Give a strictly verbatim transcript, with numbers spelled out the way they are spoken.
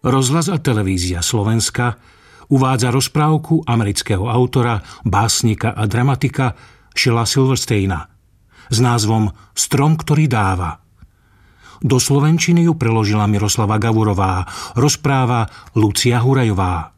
Rozhlas a televízia Slovenska uvádza rozprávku amerického autora, básnika a dramatika Shella Silversteina s názvom Strom, ktorý dáva. Do slovenčiny ju preložila Miroslava Gavurová, rozpráva Lucia Hurajová.